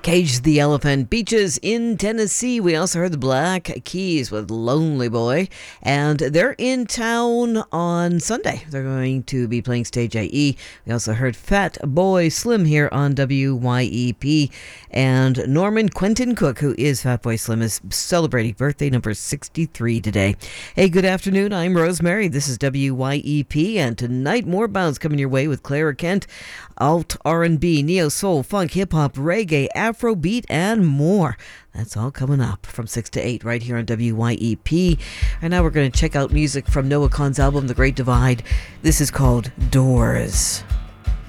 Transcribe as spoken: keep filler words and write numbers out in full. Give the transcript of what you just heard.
Cage the Elephant, Beaches in Tennessee. We also heard the Black Keys with Lonely Boy, and they're in town on Sunday. They're going to be playing Stage I E. We also heard Fat Boy Slim here on W Y E P, and Norman Quentin Cook, who is Fat Boy Slim, is celebrating birthday number sixty-three today. Hey, good afternoon. I'm Rosemary. This is W Y E P, and tonight more bounce coming your way with Clara Kent, alt R and B, neo soul, funk, hip hop, reggae, Afrobeat, and more. That's all coming up from six to eight right here on W Y E P. And now we're going to check out music from Noah Kahan's album, The Great Divide. This is called Doors.